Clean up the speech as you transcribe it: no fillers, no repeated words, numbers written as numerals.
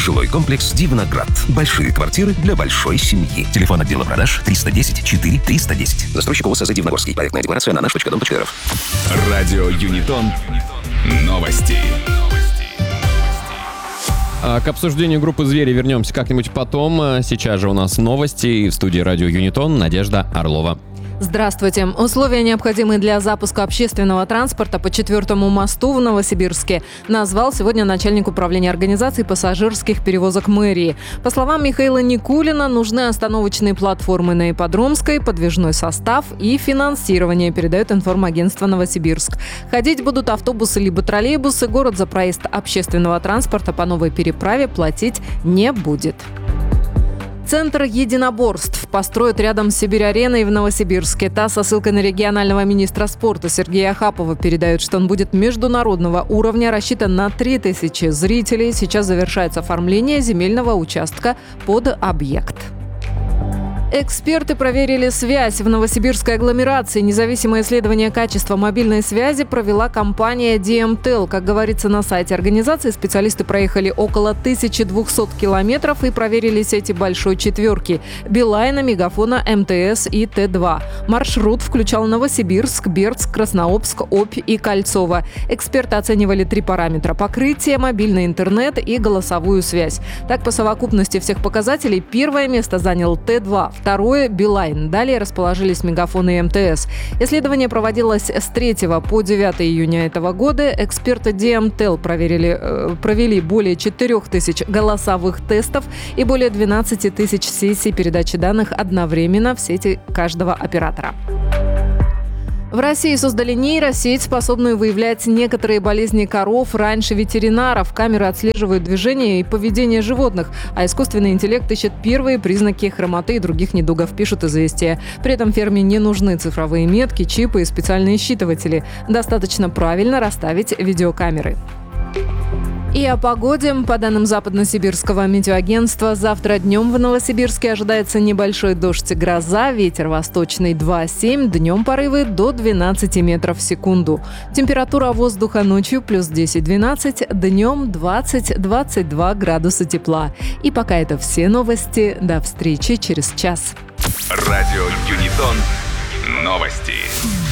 Жилой комплекс «Дивноград». Большие квартиры для большой семьи. Телефон отдела продаж 310 4 310. Застройщик ОСЗ «Дивногорский». Проектная декларация на nаш.дом.рф. Радио Юнитон. Новости. К обсуждению группы «Звери» вернемся как-нибудь потом. Сейчас же у нас новости. И в студии радио Юнитон Надежда Орлова. Здравствуйте. Условия, необходимые для запуска общественного транспорта по 4-му мосту в Новосибирске, назвал сегодня начальник управления организации пассажирских перевозок мэрии. По словам Михаила Никулина, нужны остановочные платформы на Ипподромской, подвижной состав и финансирование, передает информагентство «Новосибирск». Ходить будут автобусы либо троллейбусы. Город за проезд общественного транспорта по новой переправе платить не будет. Центр единоборств построят рядом с Сибирь-ареной в Новосибирске. ТАСС со ссылкой на регионального министра спорта Сергея Ахапова передает, что он будет международного уровня, рассчитан на 3000 зрителей. Сейчас завершается оформление земельного участка под объект. Эксперты проверили связь в новосибирской агломерации. Независимое исследование качества мобильной связи провела компания DMTEL. Как говорится на сайте организации, специалисты проехали около 1200 километров и проверили сети большой четверки – Билайна, Мегафона, МТС и Т2. Маршрут включал Новосибирск, Бердск, Краснообск, Обь и Кольцово. Эксперты оценивали 3 параметра – покрытие, мобильный интернет и голосовую связь. Так, по совокупности всех показателей первое место занял Т2, второе – Билайн. Далее расположились Мегафон и МТС. Исследование проводилось с 3 по 9 июня этого года. Эксперты DMTEL провели более 4000 голосовых тестов и более 12 тысяч сессий передачи данных одновременно в сети каждого оператора. В России создали нейросеть, способную выявлять некоторые болезни коров раньше ветеринаров. Камеры отслеживают движение и поведение животных, а искусственный интеллект ищет первые признаки хромоты и других недугов, пишут «Известия». При этом ферме не нужны цифровые метки, чипы и специальные считыватели. Достаточно правильно расставить видеокамеры. И о погоде. По данным Западно-Сибирского метеоагентства, завтра днем в Новосибирске ожидается небольшой дождь и гроза. Ветер восточный 2,7, днем порывы до 12 метров в секунду. Температура воздуха ночью плюс 10-12, днем 20-22 градуса тепла. И пока это все новости. До встречи через час. Радио Юнитон. Новости.